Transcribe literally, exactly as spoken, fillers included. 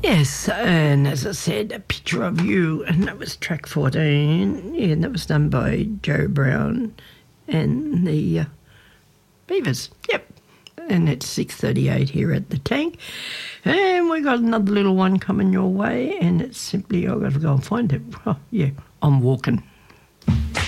Yes, and as I said, a picture of you, and that was track fourteen, yeah, and that was done by Joe Brown and the uh, Beavers. Yep, and it's six thirty-eight here at the Tank, and we got another little one coming your way, and it's simply, I've got to go and find it. Oh, yeah, I'm walking.